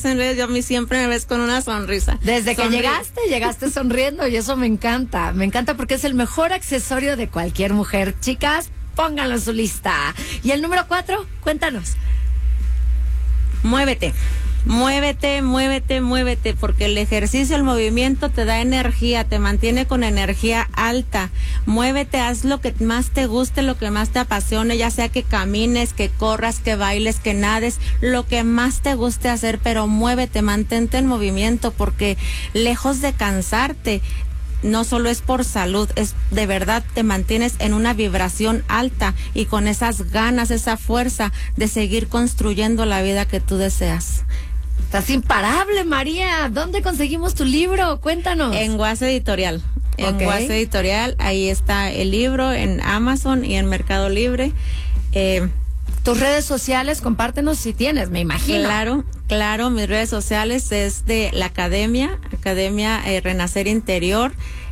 en redes, yo a mí siempre me ves con una sonrisa. Desde que Sonríe. llegaste sonriendo y eso me encanta porque es el mejor accesorio de cualquier mujer. Chicas, pónganlo en su lista. Y el número 4, cuéntanos. Muévete. Muévete, muévete, muévete, porque el ejercicio, el movimiento te da energía, te mantiene con energía alta. Muévete, haz lo que más te guste, lo que más te apasione, ya sea que camines, que corras, que bailes, que nades, lo que más te guste hacer, pero muévete, mantente en movimiento, porque lejos de cansarte, no solo es por salud, es de verdad te mantienes en una vibración alta y con esas ganas, esa fuerza de seguir construyendo la vida que tú deseas. Estás imparable, María. ¿Dónde conseguimos tu libro? Cuéntanos. En Guas Editorial. En Ok. Guas Editorial, ahí está el libro, en Amazon y en Mercado Libre. Tus redes sociales, compártenos si tienes, me imagino. Claro, mis redes sociales es de la Academia Renacer Interior.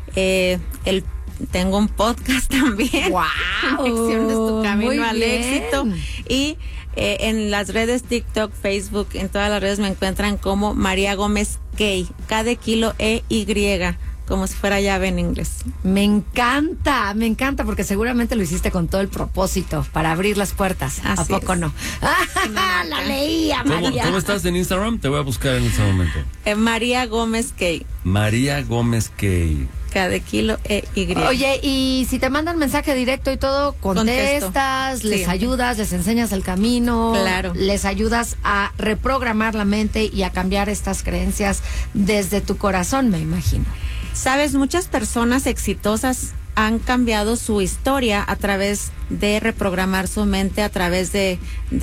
Tengo un podcast también. ¡Wow! Lecciones tu camino Muy al bien. éxito. Y en las redes TikTok, Facebook, en todas las redes me encuentran como María Gómez Key, K de kilo EY, como si fuera llave en inglés. Me encanta, porque seguramente lo hiciste con todo el propósito para abrir las puertas. ¿A Así poco es. no? La leía, María. ¿Cómo estás en Instagram? Te voy a buscar en este momento. María Gómez Key, María Gómez Key. K de kilo EY. Oye, y si te mandan mensaje directo y todo, contestas, Contesto. les Sí. ayudas, les enseñas el camino, Claro. les ayudas a reprogramar la mente y a cambiar estas creencias desde tu corazón, me imagino. Sabes, muchas personas exitosas han cambiado su historia a través de reprogramar su mente, a través de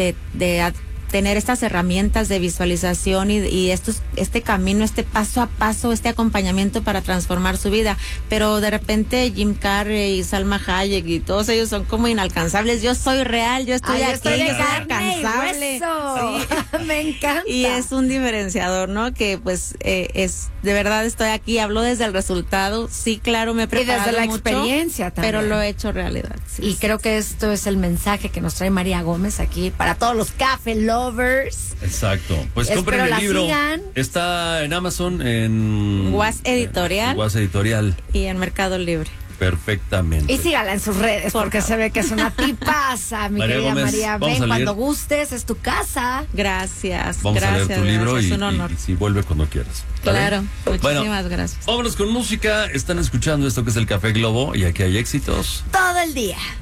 tener estas herramientas de visualización y este camino, este paso a paso, este acompañamiento para transformar su vida. Pero de repente Jim Carrey y Salma Hayek y todos ellos son como inalcanzables. Yo soy real, yo estoy aquí, de yo soy carne y alcanzable. hueso. Sí. Me encanta. Y es un diferenciador, ¿no? Que pues es de verdad estoy aquí, hablo desde el resultado. Sí, claro, me he preparado desde la mucho, experiencia también. pero lo he hecho realidad. Sí, Y creo que esto es el mensaje que nos trae María Gómez aquí para todos los café lovers. Exacto. Pues Espero compren el la libro. sigan. Está en Amazon, en Guas Editorial. Guas Editorial. Y en Mercado Libre. Perfectamente. Y sígala en sus redes porque se ve que es una tipaza, mi María querida Gómez, María. vamos Ven a leer. cuando gustes, es tu casa. Gracias. Vamos gracias, a leer tu libro gracias, y, es un honor. y si vuelve cuando quieras. ¿Vale? Claro, Bueno, muchísimas gracias. vámonos con música. Están escuchando esto que es el Café Globo y aquí hay éxitos Todo el día.